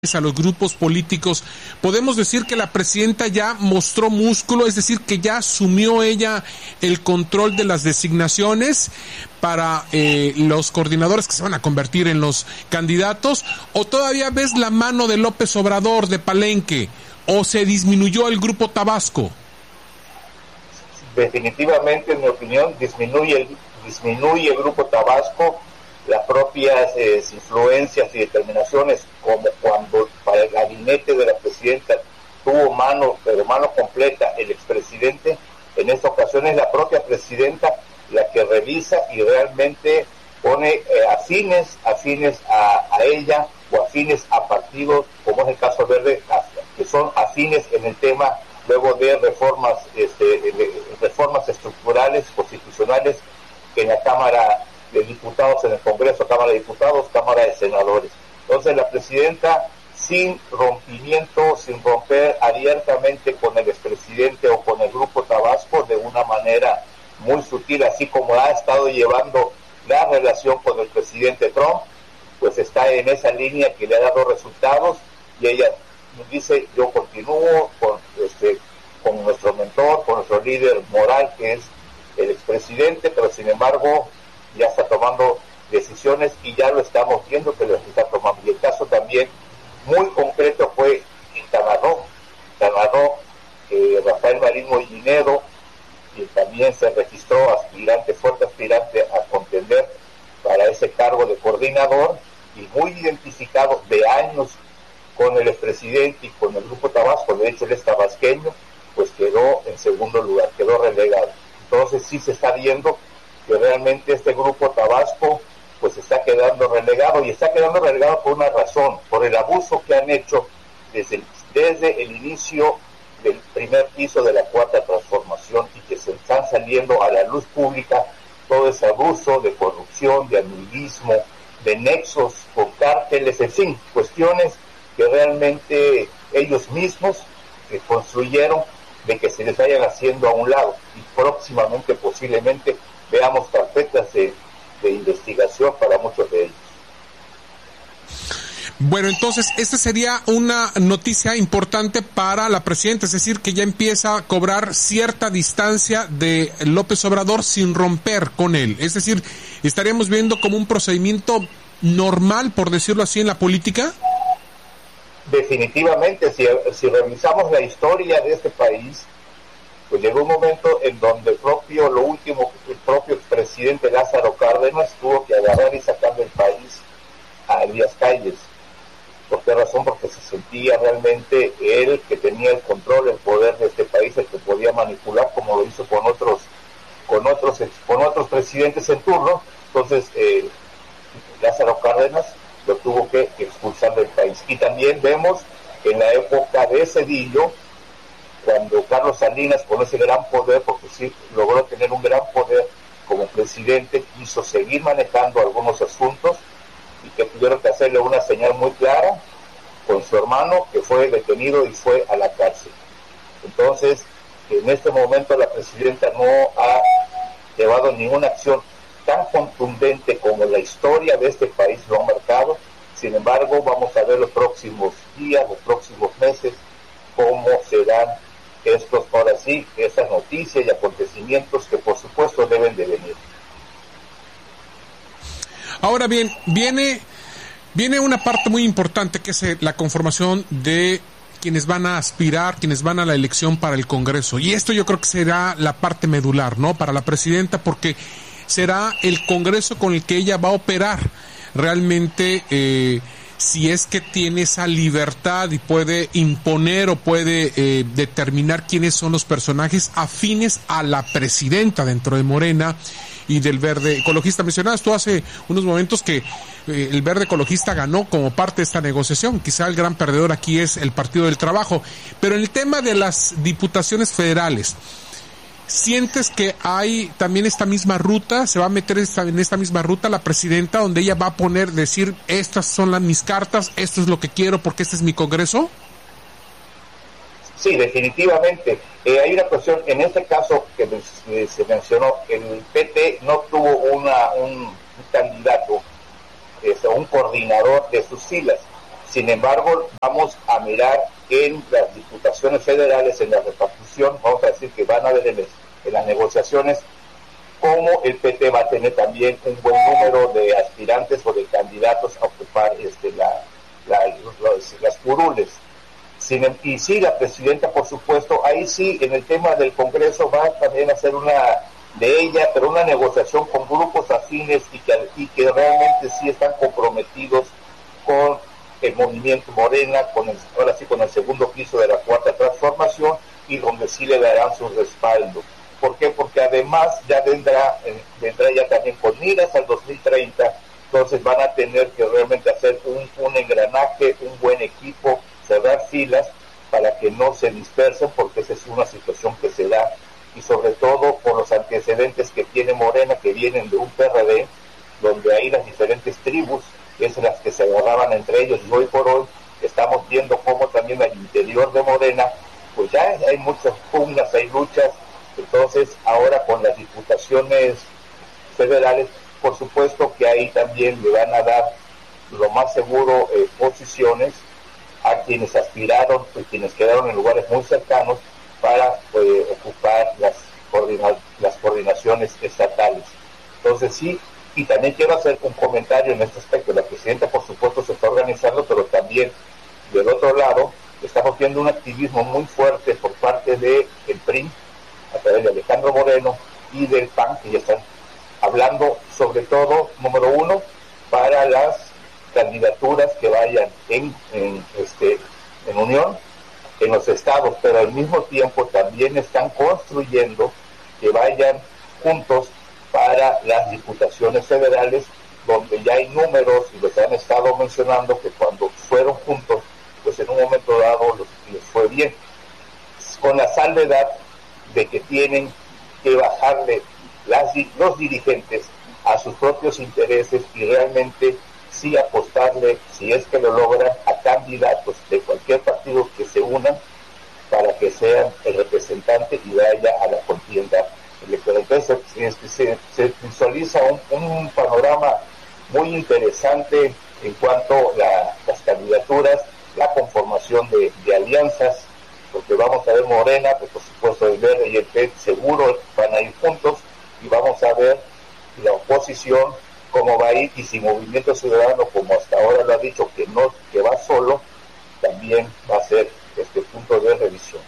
a los grupos políticos, podemos decir que la presidenta ya mostró músculo, es decir, que ya asumió ella el control de las designaciones para los coordinadores que se van a convertir en los candidatos, o todavía ves la mano de López Obrador de Palenque, o se disminuyó el Grupo Tabasco. Definitivamente, en mi opinión, disminuye el Grupo Tabasco. Las propias influencias y determinaciones, como cuando para el gabinete de la presidenta tuvo mano completa el expresidente, en esta ocasión es la propia presidenta la que revisa y realmente pone afines a ella o afines a partidos, como es el caso Verde, que son afines en el tema luego de reformas estructurales, constitucionales, que en la Cámara de Diputados, en el Congreso, Cámara de Diputados, Cámara de Senadores. Entonces la presidenta, sin romper abiertamente con el expresidente o con el Grupo Tabasco, de una manera muy sutil, así como ha estado llevando la relación con el presidente Trump, pues está en esa línea que le ha dado resultados, y ella dice: yo continúo con nuestro mentor, con nuestro líder moral, que es el expresidente, pero sin embargo ya está tomando decisiones y ya lo estamos viendo que lo está tomando. Y el caso también muy concreto fue en Tamarró, Rafael Marín Mollinedo, que también se registró fuerte aspirante a contender para ese cargo de coordinador, y muy identificado de años con el expresidente y con el Grupo Tabasco. De hecho, él es tabasqueño, pues quedó en segundo lugar, quedó relegado. Entonces sí se está viendo que realmente este Grupo Tabasco pues está quedando relegado, y está quedando relegado por una razón: por el abuso que han hecho desde el inicio del primer piso de la Cuarta Transformación, y que se están saliendo a la luz pública todo ese abuso de corrupción, de amiguismo, de nexos con cárteles, en fin, cuestiones que realmente ellos mismos construyeron, de que se les vayan haciendo a un lado, y próximamente posiblemente veamos carpetas de investigación para muchos de ellos. Bueno, entonces esta sería una noticia importante para la presidenta, es decir, que ya empieza a cobrar cierta distancia de López Obrador sin romper con él. Es decir, estaríamos viendo como un procedimiento normal, por decirlo así, en la política. Definitivamente, si revisamos la historia de este país, pues llegó un momento en donde el propio expresidente Lázaro Cárdenas tuvo que agarrar y sacar del país a Elías Calles. ¿Por qué razón? Porque se sentía realmente él que tenía el control, el poder de este país, el que podía manipular, como lo hizo con otros presidentes en turno. Entonces Lázaro Cárdenas lo tuvo que expulsar del país. Y también vemos en la época de Cedillo, cuando Carlos Salinas, con ese gran poder, porque sí logró tener un gran poder como presidente, quiso seguir manejando algunos asuntos, y que tuvieron que hacerle una señal muy clara con su hermano, que fue detenido y fue a la cárcel. Entonces, en este momento la presidenta no ha llevado ninguna acción tan contundente como la historia de este país lo ha marcado. Sin embargo, vamos a ver los próximos días, los próximos meses, cómo se dan esas noticias y acontecimientos que por supuesto deben de venir. Ahora bien, viene una parte muy importante, que es la conformación de quienes van a aspirar, quienes van a la elección para el Congreso. Y esto yo creo que será la parte medular, ¿no?, para la presidenta, porque será el Congreso con el que ella va a operar realmente, si es que tiene esa libertad y puede imponer o puede determinar quiénes son los personajes afines a la presidenta dentro de Morena y del Verde Ecologista. Mencionabas tú hace unos momentos que el Verde Ecologista ganó como parte de esta negociación. Quizá el gran perdedor aquí es el Partido del Trabajo. Pero en el tema de las diputaciones federales, ¿sientes que hay también esta misma ruta, se va a meter en esta misma ruta la presidenta, donde ella va a decir, estas son mis cartas, esto es lo que quiero porque este es mi Congreso? Sí, definitivamente. Hay una cuestión, en este caso que se mencionó, el PT no tuvo un candidato, un coordinador de sus filas. Sin embargo, vamos a mirar en las diputaciones federales, en la repartición, vamos a decir que van a haber en las negociaciones, cómo el PT va a tener también un buen número de aspirantes o de candidatos a ocupar las curules. Y sí, la presidenta, por supuesto, ahí sí, en el tema del Congreso va también a hacer pero una negociación con grupos afines y que realmente sí están comprometidos con el movimiento Morena, ahora sí con el segundo piso de la Cuarta Transformación, y donde sí le darán su respaldo. ¿Por qué? Porque además ya vendrá ya también con miras al 2030, entonces van a tener que realmente hacer un engranaje, un buen equipo, cerrar filas para que no se dispersen, porque esa es una situación que se da, y sobre todo con los antecedentes que tiene Morena, que vienen de un PRD, donde hay las diferentes tribus, es las que se agarraban entre ellos, y hoy por hoy estamos viendo cómo también al interior de Morena, pues ya hay muchas pugnas, hay luchas. Entonces ahora con las diputaciones federales, por supuesto que ahí también le van a dar lo más seguro posiciones a quienes aspiraron y quienes quedaron en lugares muy cercanos para ocupar las coordinaciones estatales. Entonces sí, y también quiero hacer un comentario en este aspecto. La presidenta, por supuesto, se está organizando, pero también del otro lado estamos viendo un activismo muy fuerte por parte del PRI, a través de Alejandro Moreno, y del PAN, que ya están hablando sobre todo, número uno, para las candidaturas que vayan en unión, en los estados, pero al mismo tiempo también están construyendo que vayan juntos para las diputaciones federales, donde ya hay números, y los han estado mencionando, que cuando fueron juntos, pues en un momento dado les fue bien, con la salvedad de que tienen que bajarle los dirigentes a sus propios intereses y realmente sí apostarle, si es que lo logran, a candidatos de cualquier partido que se unan para que sean el representante y vaya a la contienda electoral. Entonces se visualiza un panorama muy interesante en cuanto a las candidaturas, la conformación de alianzas, porque vamos a ver Morena, pues por supuesto el Verde y el PET seguro van a ir juntos, y vamos a ver la oposición cómo va a ir, y si Movimiento Ciudadano, como hasta ahora lo ha dicho, que va solo, también va a ser punto de revisión.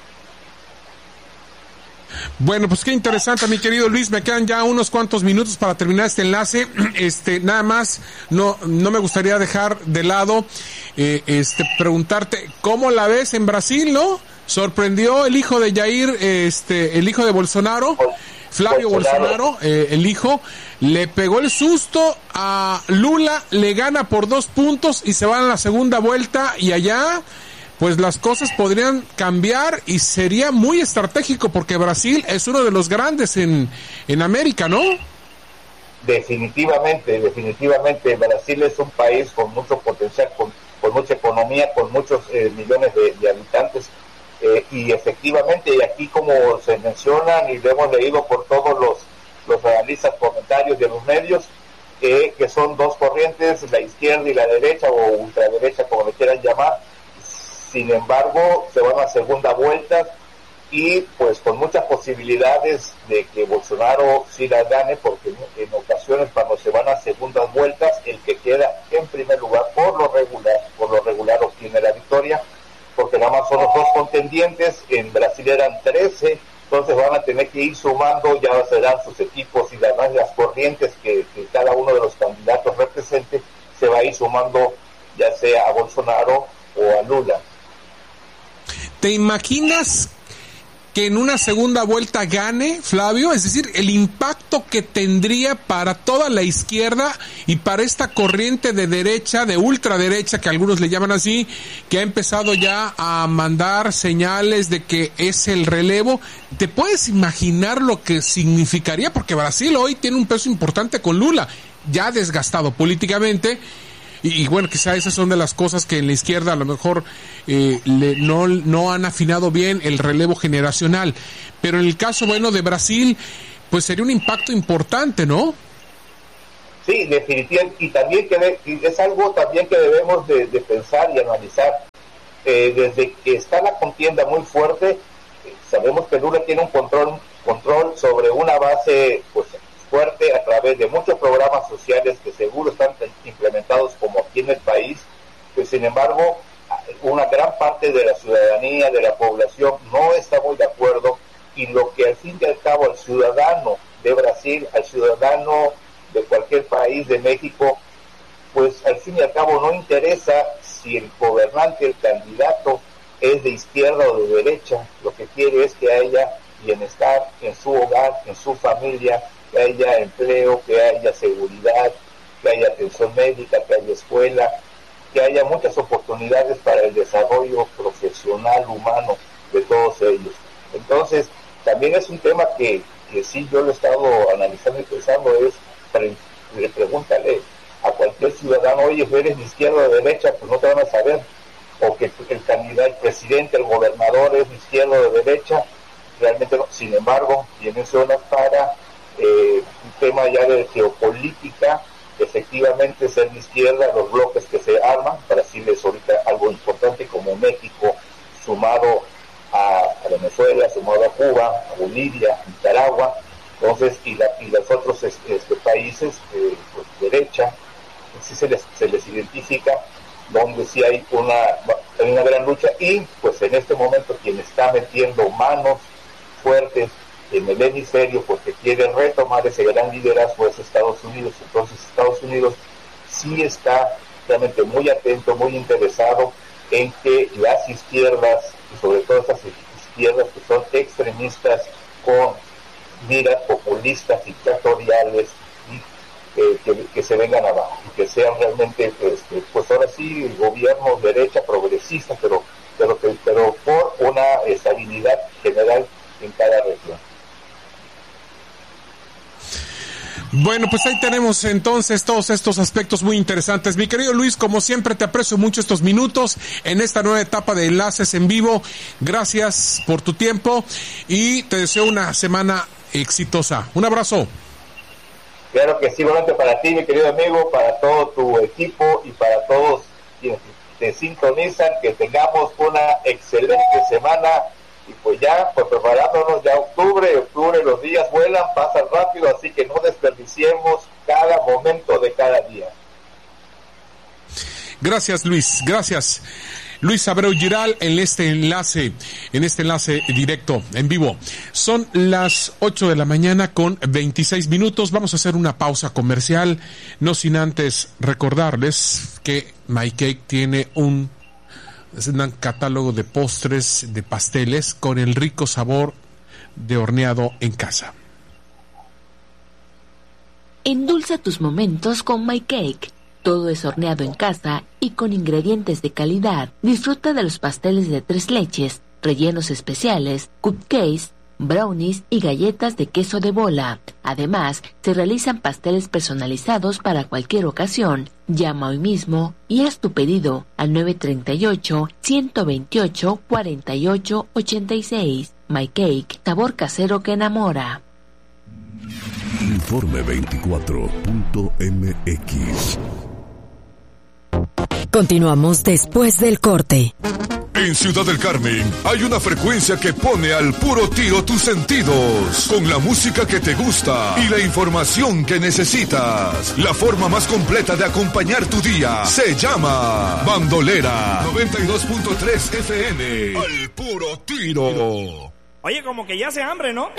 Bueno, pues qué interesante, mi querido Luis. Me quedan ya unos cuantos minutos para terminar este enlace. Nada más, no me gustaría dejar de lado, preguntarte, ¿cómo la ves en Brasil, no? Sorprendió el hijo de Jair, el hijo de Bolsonaro, Flavio Bolsonaro, el hijo, le pegó el susto a Lula, le gana por 2 puntos y se va a la segunda vuelta, y allá pues las cosas podrían cambiar y sería muy estratégico, porque Brasil es uno de los grandes en América, ¿no? Definitivamente, Brasil es un país con mucho potencial, con mucha economía, con muchos millones de habitantes, y efectivamente, y aquí como se mencionan y lo hemos leído por todos los analistas, comentarios de los medios, que son dos corrientes, la izquierda y la derecha, o ultraderecha, como le quieran llamar. Sin embargo, se van a segunda vuelta, y pues con muchas posibilidades de que Bolsonaro sí la gane, porque en ocasiones cuando se van a segundas vueltas, el que queda en primer lugar por lo regular obtiene la victoria, porque nada más son los dos contendientes. En Brasil eran 13, entonces van a tener que ir sumando, ya serán sus equipos, y además las corrientes que cada uno de los candidatos represente, se va a ir sumando ya sea a Bolsonaro o a Lula. ¿Te imaginas que en una segunda vuelta gane Flavio? Es decir, el impacto que tendría para toda la izquierda y para esta corriente de derecha, de ultraderecha, que algunos le llaman así, que ha empezado ya a mandar señales de que es el relevo. ¿Te puedes imaginar lo que significaría? Porque Brasil hoy tiene un peso importante con Lula, ya desgastado políticamente. Y bueno, quizá esas son de las cosas que en la izquierda a lo mejor no han afinado bien el relevo generacional. Pero en el caso, bueno, de Brasil, pues sería un impacto importante, ¿no? Sí, definitivamente, y también es algo también que debemos de pensar y analizar. Desde que está la contienda muy fuerte, sabemos que Lula tiene un control sobre una base pues fuerte a través de muchos programas sociales que seguro están implementados como aquí en el país, pues sin embargo una gran parte de la ciudadanía, de la población no está muy de acuerdo, y lo que al fin y al cabo al ciudadano de Brasil, al ciudadano de cualquier país de México, pues al fin y al cabo no interesa si el gobernante, el candidato es de izquierda o de derecha. Lo que quiere es que haya bienestar en su hogar, en su familia, que haya empleo, que haya seguridad, que haya atención médica, que haya escuela, que haya muchas oportunidades para el desarrollo profesional, humano de todos ellos. Entonces, también es un tema que sí yo lo he estado analizando y pensando, es pregúntale a cualquier ciudadano, oye, ¿eres de izquierda o de derecha? Pues no te van a saber. O que el candidato, el presidente, el gobernador es de izquierda o de derecha, realmente no. Sin embargo, tienen zonas para un tema ya de geopolítica, efectivamente ser de izquierda, los bloques que se arman. Brasil es ahorita algo importante, como México, sumado a Venezuela, sumado a Cuba, a Bolivia, Nicaragua. Entonces, y los otros países, pues, derecha, sí se les identifica, donde sí hay una gran lucha, y pues en este momento quien está metiendo manos fuertes en el hemisferio porque quiere retomar ese gran liderazgo es Estados Unidos. Entonces Estados Unidos sí está realmente muy atento, muy interesado en que las izquierdas, y sobre todo esas izquierdas que son extremistas con miras populistas dictatoriales, que se vengan abajo y que sean realmente pues ahora sí gobiernos derecha progresistas, pero por una estabilidad general en cada región. Bueno, pues ahí tenemos entonces todos estos aspectos muy interesantes. Mi querido Luis, como siempre te aprecio mucho estos minutos en esta nueva etapa de Enlaces en Vivo. Gracias por tu tiempo y te deseo una semana exitosa. Un abrazo. Claro que sí, igualmente para ti, mi querido amigo, para todo tu equipo y para todos quienes te sintonizan, que tengamos una excelente semana, y pues ya, pues preparándonos ya octubre, los días vuelan, pasan rápido, así que no desperdiciemos cada momento de cada día. Gracias, Luis, gracias. Luis Abreu Giral en este enlace directo, en vivo. Son las 8 de la mañana con 26 minutos. Vamos a hacer una pausa comercial, no sin antes recordarles que My Cake tiene un catálogo de postres, de pasteles, con el rico sabor de horneado en casa. Endulza tus momentos con My Cake. Todo es horneado en casa y con ingredientes de calidad. Disfruta de los pasteles de 3 leches, rellenos especiales, cupcakes, brownies y galletas de queso de bola. Además, se realizan pasteles personalizados para cualquier ocasión. Llama hoy mismo y haz tu pedido al 938-128-4886. My Cake, sabor casero que enamora. Informe 24.mx. Continuamos después del corte. En Ciudad del Carmen hay una frecuencia que pone al puro tiro tus sentidos, con la música que te gusta y la información que necesitas. La forma más completa de acompañar tu día se llama Bandolera 92.3 FM. Al puro tiro. Oye, como que ya hace hambre, ¿no?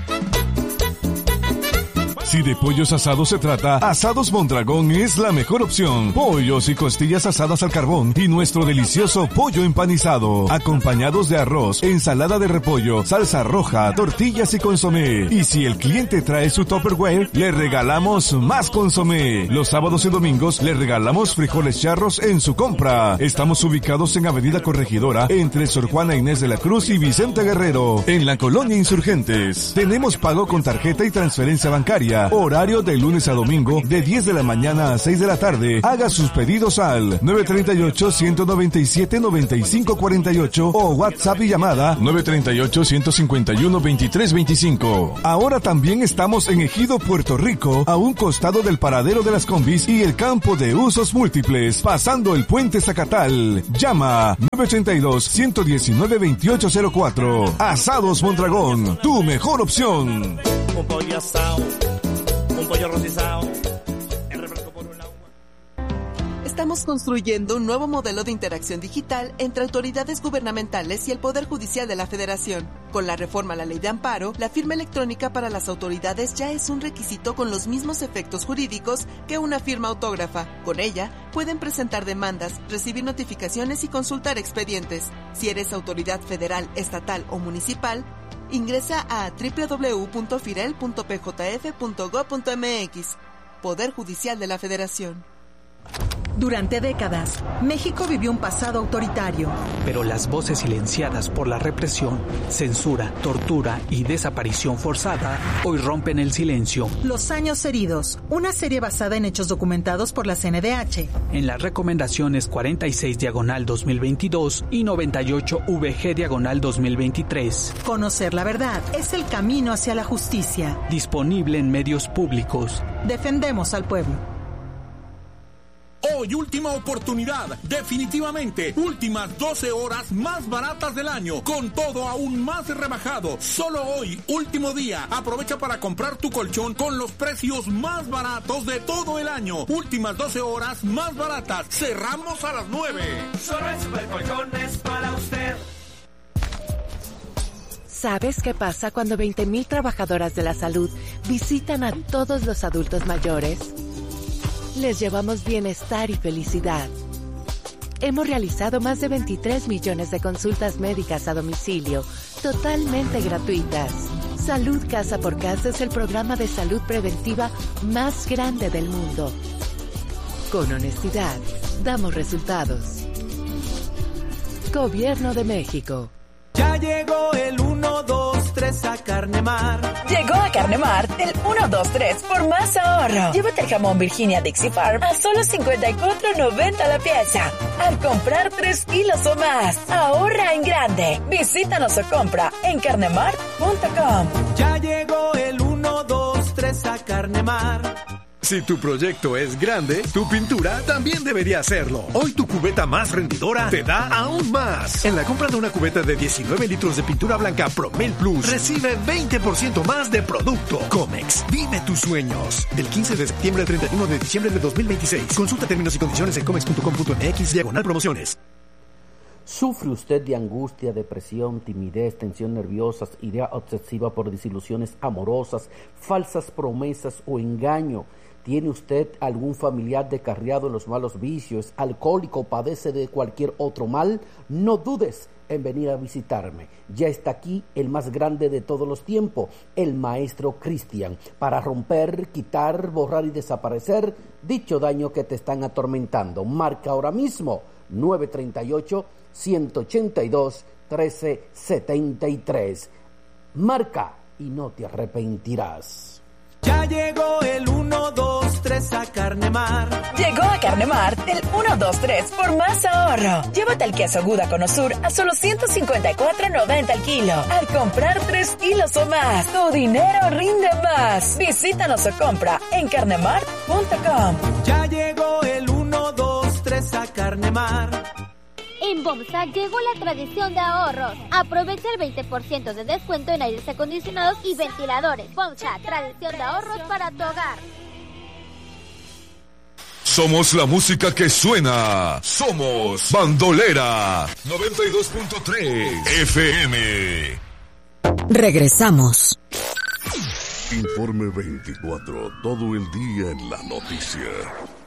Si de pollos asados se trata, Asados Mondragón es la mejor opción. Pollos y costillas asadas al carbón y nuestro delicioso pollo empanizado, acompañados de arroz, ensalada de repollo, salsa roja, tortillas y consomé. Y si el cliente trae su Tupperware, le regalamos más consomé. Los sábados y domingos le regalamos frijoles charros en su compra. Estamos ubicados en Avenida Corregidora, entre Sor Juana Inés de la Cruz y Vicente Guerrero, en la Colonia Insurgentes. Tenemos pago con tarjeta y transferencia bancaria. Panadería. Horario de lunes a domingo de 10 de la mañana a 6 de la tarde. Haga sus pedidos al 938-197-9548 o WhatsApp y llamada 938-151-2325. Ahora también estamos en Ejido, Puerto Rico, a un costado del paradero de las combis y el campo de usos múltiples, pasando el puente Zacatal. Llama 932-119-2804. Asados Mondragón, tu mejor opción. Un pollo asado, un pollo rostizado, el refresco por un lado. Estamos construyendo un nuevo modelo de interacción digital entre autoridades gubernamentales y el Poder Judicial de la Federación. Con la reforma a la Ley de Amparo, la firma electrónica para las autoridades ya es un requisito con los mismos efectos jurídicos que una firma autógrafa. Con ella, pueden presentar demandas, recibir notificaciones y consultar expedientes. Si eres autoridad federal, estatal o municipal, ingresa a www.firel.pjf.gov.mx. Poder Judicial de la Federación. Durante décadas, México vivió un pasado autoritario. Pero las voces silenciadas por la represión, censura, tortura y desaparición forzada hoy rompen el silencio. Los años heridos, una serie basada en hechos documentados por la CNDH. En las recomendaciones 46/2022 y 98/VG/2023. Conocer la verdad es el camino hacia la justicia. Disponible en medios públicos. Defendemos al pueblo. Hoy, última oportunidad, definitivamente, últimas 12 horas más baratas del año, con todo aún más rebajado. Solo hoy, último día, aprovecha para comprar tu colchón con los precios más baratos de todo el año. Últimas 12 horas más baratas, cerramos a las 9. Solo en Supercolchones para usted. ¿Sabes qué pasa cuando 20,000 trabajadoras de la salud visitan a todos los adultos mayores? Les llevamos bienestar y felicidad. Hemos realizado más de 23 millones de consultas médicas a domicilio, totalmente gratuitas. Salud Casa por Casa es el programa de salud preventiva más grande del mundo. Con honestidad, damos resultados. Gobierno de México. Ya llegó el 1, 2, 3 a Carnemar. Llegó a Carnemar el 1, 2, 3 por más ahorro. Llévate el jamón Virginia Dixie Farm a solo $54.90 la pieza. Al comprar 3 kilos o más, ahorra en grande. Visítanos o compra en carnemar.com. Ya llegó el 1, 2, 3 a Carnemar. Si tu proyecto es grande, tu pintura también debería hacerlo. Hoy tu cubeta más rendidora te da aún más. En la compra de una cubeta de 19 litros de pintura blanca Promel Plus, recibe 20% más de producto. Comex, vive tus sueños. Del 15 de septiembre al 31 de diciembre de 2026. Consulta términos y condiciones en comex.com.mx/promociones. ¿Sufre usted de angustia, depresión, timidez, tensión nerviosa, idea obsesiva por desilusiones amorosas, falsas promesas o engaño? ¿Tiene usted algún familiar descarriado en los malos vicios, alcohólico, padece de cualquier otro mal? No dudes en venir a visitarme. Ya está aquí el más grande de todos los tiempos, el Maestro Cristian, para romper, quitar, borrar y desaparecer dicho daño que te están atormentando. Marca ahora mismo 938-182-1373. Marca y no te arrepentirás. Ya llegó el 1, 2, 3 a Carnemar. Llegó a Carnemar el 1, 2, 3 por más ahorro. Llévate el queso Gouda con Osur a solo $154.90 al kilo. Al comprar 3 kilos o más, tu dinero rinde más. Visítanos o compra en carnemar.com. Ya llegó el 1, 2, 3 a Carnemar. En Bomsa llegó la tradición de ahorros. Aprovecha el 20% de descuento en aires acondicionados y ventiladores. Bomsa, tradición de ahorros para tu hogar. Somos la música que suena. Somos Bandolera 92.3 FM. Regresamos. Informe 24, todo el día en la noticia.